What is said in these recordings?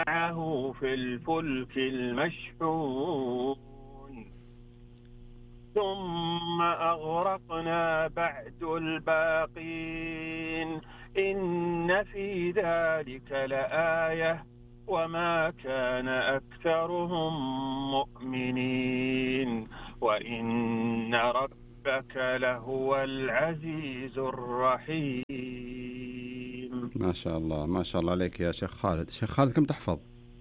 معه في الفلك المشحون ثم أغرقنا بعد الباقين إن في ذلك لآية وما كان أكثرهم مؤمنين وإن ربك لهو العزيز الرحيم. ما شاء الله ما شاء الله عليك يا شيخ خالد. شيخ خالد كم تحفظ؟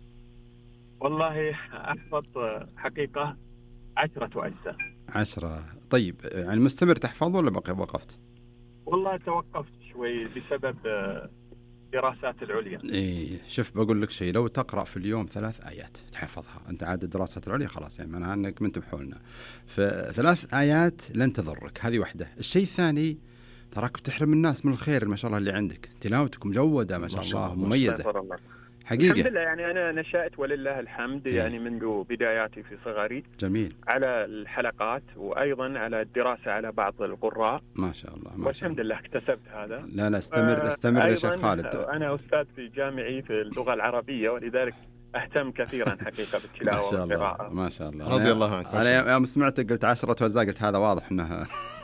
والله أحفظ حقيقة 10 أجزاء. 10. طيب يعني مستمر تحفظ ولا بقى وقفت؟ والله توقفت شوي بسبب دراسات العليا. إيه شوف بقول لك شيء، لو تقرأ في اليوم 3 آيات تحفظها أنت عاد الدراسات العليا خلاص يعني معناها أنك من تبحولنا. ف3 آيات لن تضرك، هذه واحدة. الشيء الثاني تراك بتحرم الناس من الخير ما شاء الله اللي عندك، تلاوتك مجودة ما شاء الله مميزة حقيقة. الحمد لله يعني أنا نشأت ولله الحمد يعني منذ بداياتي في صغري جميل على الحلقات وأيضا على الدراسة على بعض القراء ما شاء الله ما شاء والحمد لله اكتسبت هذا. لا استمر يا شيخ خالد. أنا أستاذ في جامعي في اللغة العربية ولذلك أهتم كثيرا حقيقة بالتلاوة والقراءة. ما شاء الله رضي الله عنك. أنا يوم سمعتك قلت 10 أجزاء قلت هذا واضح أنها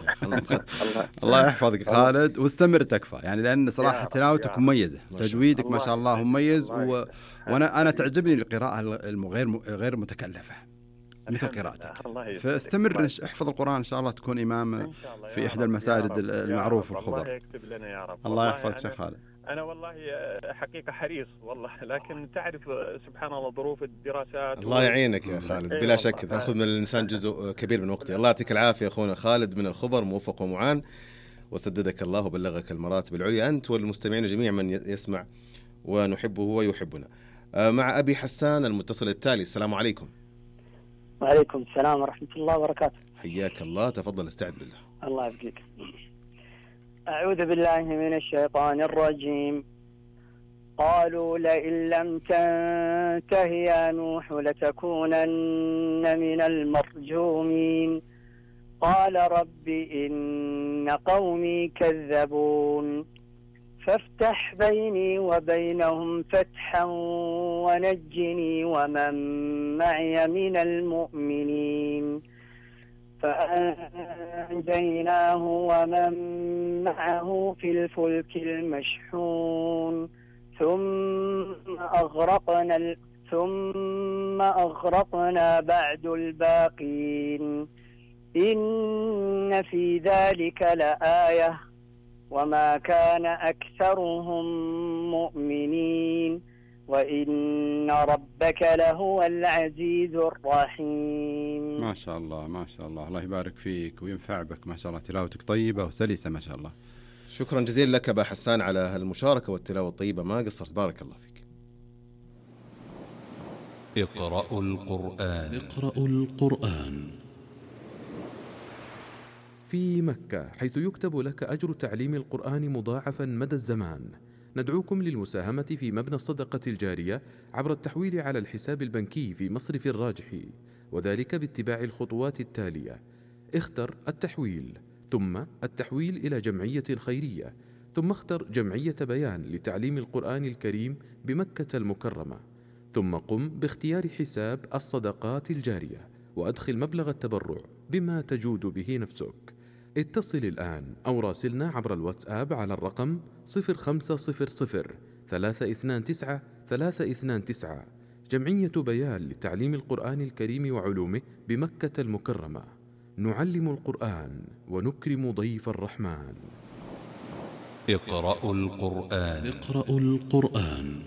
الله يحفظك خالد واستمر تكفى يعني لأن صراحة تلاوتك مميزة، تجويدك ما شاء الله مميز وأنا تعجبني القراءة غير متكلفة مثل قراءتك. فاستمر احفظ القرآن إن شاء الله تكون إمام في إحدى المساجد المعروف الخبر. الله يكتب لنا يا رب. الله يحفظك شيخ خالد. أنا والله حقيقة حريص والله لكن تعرف سبحان الله ظروف الدراسات. الله يعينك يا خالد بلا شك تأخذ من الإنسان جزء كبير من وقته. الله يعطيك العافية أخونا خالد من الخبر، موفق ومعان وسددك الله وبلغك المراتب العليا أنت والمستمعين جميع من يسمع ونحبه ويحبنا. مع أبي حسان المتصل التالي. السلام عليكم. وعليكم السلام ورحمة الله وبركاته. حياك الله تفضل استعد بالله. الله يبقيك. أعوذ بالله من الشيطان الرجيم. قالوا لئن لم تنته يا نوح لتكونن من المرجومين قال رب إن قومي كذبون فافتح بيني وبينهم فتحا ونجني ومن معي من المؤمنين فأنجيناه ومن معه في الفلك المشحون ثم أغرقنا بعد الباقين إن في ذلك لآية وما كان أكثرهم مؤمنين وإن ربك لهو العزيز الرحيم. ما شاء الله ما شاء الله الله يبارك فيك وينفع بك ما شاء الله تلاوتك طيبة وسلسة ما شاء الله. شكرا جزيلا لك أبا حسان على هالمشاركة والتلاوة الطيبة ما قصرت بارك الله فيك. اقرأوا القرآن. في مكة حيث يكتب لك أجر تعليم القرآن مضاعفا مدى الزمان، ندعوكم للمساهمة في مبنى الصدقة الجارية عبر التحويل على الحساب البنكي في مصرف الراجحي، وذلك باتباع الخطوات التالية: اختر التحويل، ثم التحويل إلى جمعية خيرية، ثم اختر جمعية بيان لتعليم القرآن الكريم بمكة المكرمة، ثم قم باختيار حساب الصدقات الجارية وأدخل مبلغ التبرع بما تجود به نفسك. اتصل الآن أو راسلنا عبر الواتساب على الرقم 0500 329 329 جمعية بيان لتعليم القرآن الكريم وعلومه بمكة المكرمة. نعلم القرآن ونكرم ضيف الرحمن. اقرأوا القرآن.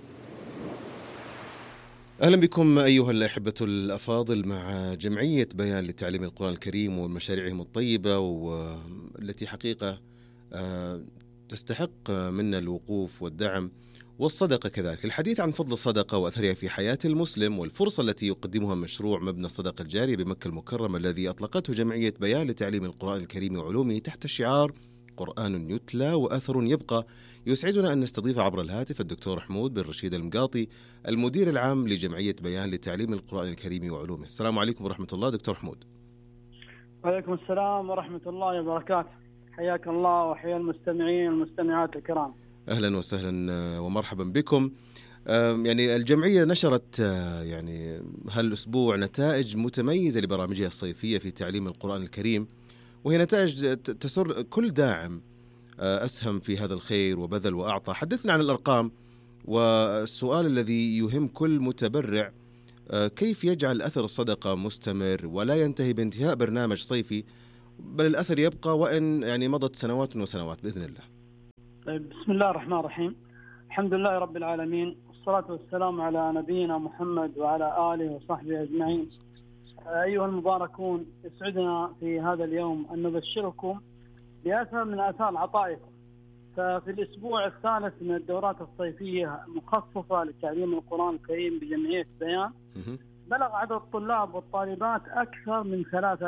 أهلا بكم أيها الأحبة الأفاضل مع جمعية بيان لتعليم القرآن الكريم ومشاريعهم الطيبة والتي حقيقة تستحق منا الوقوف والدعم والصدقة كذلك. الحديث عن فضل الصدقة وأثرها في حياة المسلم والفرصة التي يقدمها مشروع مبنى الصدقة الجارية بمكة المكرمة الذي أطلقته جمعية بيان لتعليم القرآن الكريم وعلومه تحت شعار قرآن يتلى وأثر يبقى. يسعدنا أن نستضيف عبر الهاتف الدكتور حمود بن رشيد المقاطي المدير العام لجمعية بيان لتعليم القرآن الكريم وعلومه. السلام عليكم ورحمة الله دكتور حمود. وعليكم السلام ورحمة الله وبركاته. حياك الله وحيا المستمعين والمستمعات الكرام. أهلا وسهلا ومرحبا بكم. يعني الجمعية نشرت يعني هالأسبوع نتائج متميزة لبرامجها الصيفية في تعليم القرآن الكريم، وهي نتائج تسر كل داعم أسهم في هذا الخير وبذل وأعطى. حدثنا عن الأرقام، والسؤال الذي يهم كل متبرع: كيف يجعل أثر الصدقة مستمر ولا ينتهي بانتهاء برنامج صيفي، بل الأثر يبقى وإن يعني مضت سنوات وسنوات بإذن الله؟ طيب، بسم الله الرحمن الرحيم. الحمد لله رب العالمين، والصلاة والسلام على نبينا محمد وعلى آله وصحبه أجمعين. أيها المباركون، يسعدنا في هذا اليوم أن نبشركم بأثر من آثار عطائكم. ففي الأسبوع الثالث من الدورات الصيفية المخصصة لتعليم القرآن الكريم بجمعية بيان، بلغ عدد الطلاب والطالبات أكثر من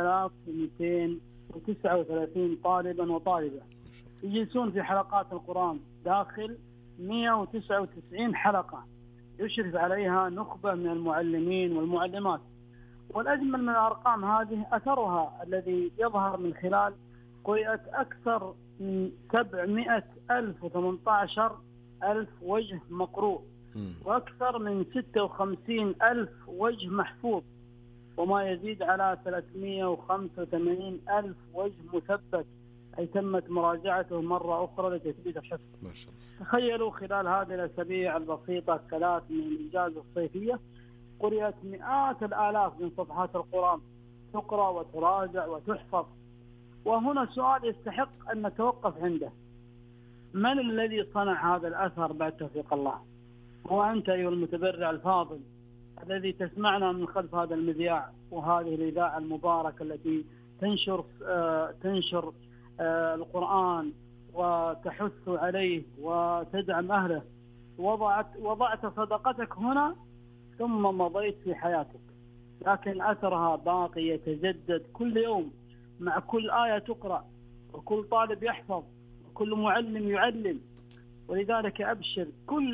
3239 طالبا وطالبة يجلسون في حلقات القرآن داخل 199 حلقة يشرف عليها نخبة من المعلمين والمعلمات. والأجمل من الأرقام هذه أثرها الذي يظهر من خلال قرأت أكثر من 718,000 وجه مقروء، وأكثر من 56,000 وجه محفوظ، وما يزيد على 385,000 وجه مثبت، أي تمت مراجعته مرة أخرى لتثبيت الحفظ. ما شاء الله. تخيلوا خلال هذه الأسابيع البسيطة الثلاث من الإجازة الصيفية قرأت مئات الآلاف من صفحات القرآن، تقرأ وتراجع وتحفظ. وهنا سؤال يستحق أن نتوقف عنده: من الذي صنع هذا الأثر بعد توفيق الله؟ هو أنت أيها المتبرع الفاضل الذي تسمعنا من خلف هذا المذياع وهذه الإذاعة المباركة التي تنشر القرآن وتحث عليه وتدعم أهله. وضعت صدقتك هنا ثم مضيت في حياتك، لكن أثرها باقي يتجدد كل يوم مع كل آية تقرأ، وكل طالب يحفظ، وكل معلم يعلم. ولذلك أبشر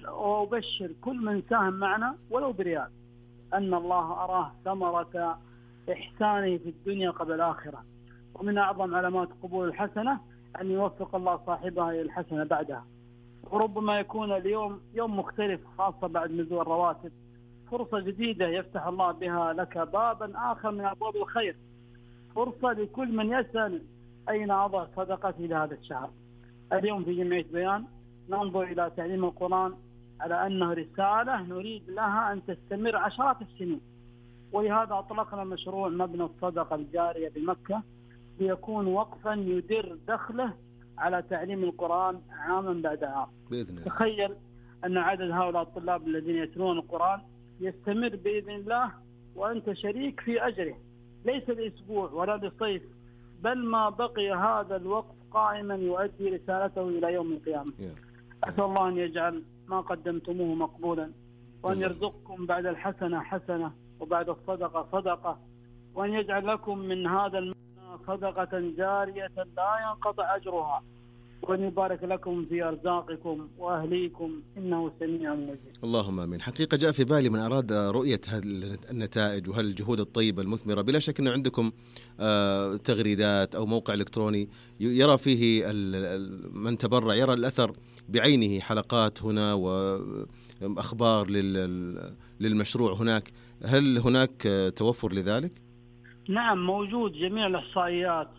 كل من ساهم معنا ولو بريال أن الله أراه ثمرة إحسانه في الدنيا قبل الآخرة. ومن أعظم علامات قبول الحسنة أن يوفق الله صاحبها إلى الحسنة بعدها. وربما يكون اليوم يوم مختلف، خاصة بعد نزول الرواتب، فرصة جديدة يفتح الله بها لك بابا آخر من أبواب الخير، فرصة لكل من يسأل أين أضع صدقتي لهذا الشهر. اليوم في جمعية بيان ننظر إلى تعليم القرآن على أنه رسالة نريد لها أن تستمر عشرات السنين، ولهذا أطلقنا مشروع مبنى الصدقة الجارية بمكة ليكون وقفا يدر دخله على تعليم القرآن عاما بعد عام. بإذن الله. تخيل أن عدد هؤلاء الطلاب الذين يتلون القرآن يستمر بإذن الله وأنت شريك في أجره، ليس لأسبوع ولا لصيف، بل ما بقي هذا الوقت قائما يؤدي رسالته إلى يوم القيامة. أسأل الله أن يجعل ما قدمتموه مقبولا، وأن يرزقكم بعد الحسنة حسنة وبعد الصدقة صدقة، وأن يجعل لكم من هذا المال صدقة جارية لا ينقطع أجرها، وأن يبارك لكم في أرزاقكم وأهليكم، إنه سميع مجيب. اللهم آمين. حقيقة جاء في بالي من أراد رؤية النتائج وهالجهود الطيبة المثمرة، بلا شك أن عندكم تغريدات أو موقع إلكتروني يرى فيه من تبرع، يرى الأثر بعينه، حلقات هنا وأخبار للمشروع هناك. هل هناك توفر لذلك؟ نعم، موجود جميع الإحصائيات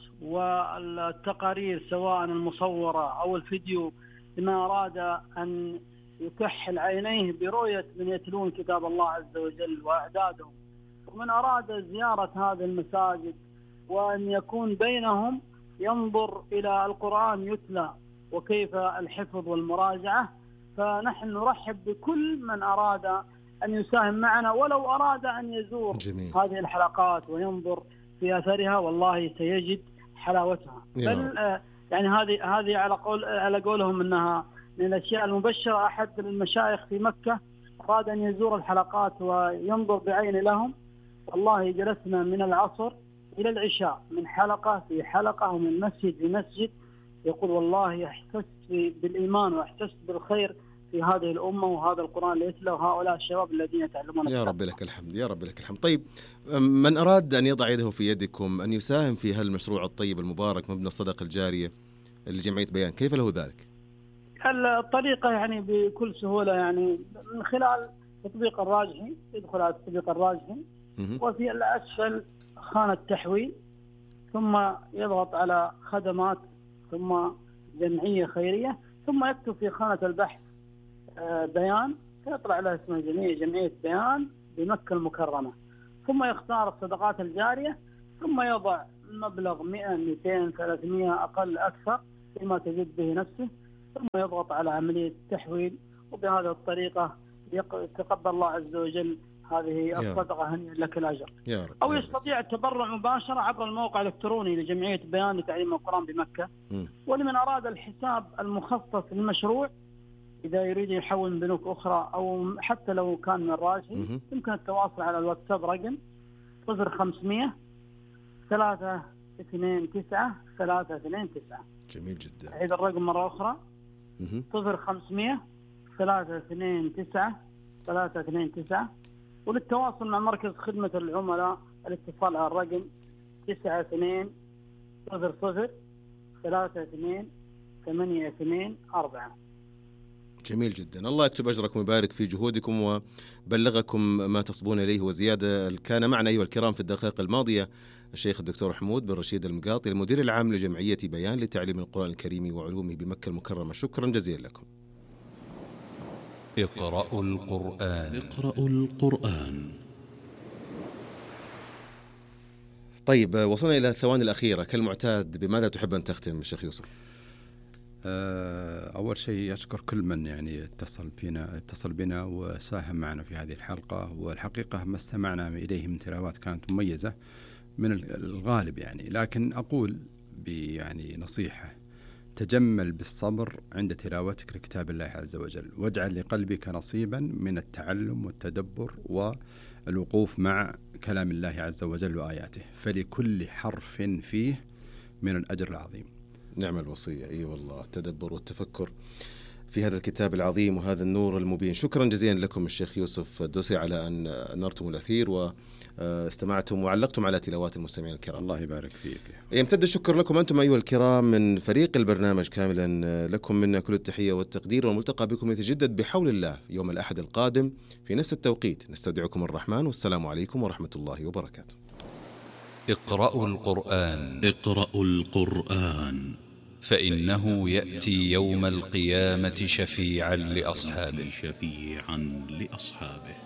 والتقارير سواء المصورة أو الفيديو، لمن أراد أن يكحل عينيه برؤية من يتلون كتاب الله عز وجل وأعدادهم، ومن أراد زيارة هذه المساجد وأن يكون بينهم ينظر إلى القرآن يتلى وكيف الحفظ والمراجعة. فنحن نرحب بكل من أراد أن يساهم معنا، ولو أراد أن يزور جميل. هذه الحلقات وينظر في أثرها، والله سيجد حلاوتها. بل يعني هذه على قولهم أنها من الأشياء المبشرة. أحد المشايخ في مكة أراد أن يزور الحلقات وينظر بعين لهم، والله جلسنا من العصر إلى العشاء من حلقة في حلقة ومن مسجد لمسجد، يقول والله احسست بالإيمان واحسست بالخير في هذه الأمة وهذا القرآن اللي يتلى وهؤلاء الشباب الذين يتعلمون. يا رب لك الحمد، يا رب لك الحمد. طيب، من أراد أن يضع يده في يدكم أن يساهم في هالمشروع الطيب المبارك مبنى الصدقة الجارية لجمعية بيان، كيف له ذلك؟ الطريقة يعني بكل سهولة، يعني من خلال تطبيق الراجحي، يدخل على التطبيق الراجحي وفي الأسفل خانة تحويل، ثم يضغط على خدمات، ثم جمعية خيرية، ثم يكتب في خانة البحث بيان، فيطلع له اسم جمعية بيان بمكة المكرمة، ثم يختار الصدقات الجارية، ثم يضع المبلغ 100 200 300 أقل أكثر فيما تجد به نفسه، ثم يضغط على عملية التحويل، وبهذه الطريقة يتقبل الله عز وجل هذه الصدقة، هنيئا لك الأجر. أو يستطيع التبرع مباشرة عبر الموقع الإلكتروني لجمعية بيان لتعليم القرآن بمكة. ولمن أراد الحساب المخصص للمشروع إذا يريد يحول من بنوك أخرى أو حتى لو كان من الراجحي، يمكن التواصل على الواتساب رقم 0500 329 329. جميل جدا. أعيد الرقم مرة أخرى 0500 329 329. وللتواصل مع مركز خدمة العملاء الاتصال على الرقم 9200 32 824. جميل جدا. الله يكتب أجركم ويبارك في جهودكم وبلغكم ما تصبون إليه وزيادة. كان معنا أيها الكرام في الدقائق الماضية الشيخ الدكتور حمود بن رشيد المقاطي، المدير العام لجمعية بيان لتعليم القرآن الكريم وعلومه بمكة المكرمة. شكرا جزيلا لكم. اقرأوا القرآن. اقرأوا القرآن. طيب، وصلنا إلى الثواني الأخيرة كالمعتاد، بماذا تحب أن تختم الشيخ يوسف؟ أول شيء أشكر كل من يعني اتصل بنا وساهم معنا في هذه الحلقة، والحقيقة ما استمعنا إليه من تلاوات كانت مميزة من الغالب يعني، لكن أقول يعني نصيحة: تجمل بالصبر عند تلاوتك لكتاب الله عز وجل، واجعل لقلبك نصيبا من التعلم والتدبر والوقوف مع كلام الله عز وجل وآياته، فلكل حرف فيه من الأجر العظيم. نعم الوصية، أي والله، التدبر والتفكر في هذا الكتاب العظيم وهذا النور المبين. شكرا جزيلا لكم الشيخ يوسف الدوسي على أن نرتم الأثير واستمعتم وعلقتم على تلاوات المستمعين الكرام. الله يبارك فيك. يمتد الشكر لكم أنتم أيها الكرام من فريق البرنامج كاملا. لكم منا كل التحية والتقدير، والملتقى بكم يتجدد بحول الله يوم الأحد القادم في نفس التوقيت. نستودعكم الرحمن، والسلام عليكم ورحمة الله وبركاته. اقرأوا القرآن. اقرأوا القرآن، فإنه يأتي يوم القيامة شفيعا لأصحابه.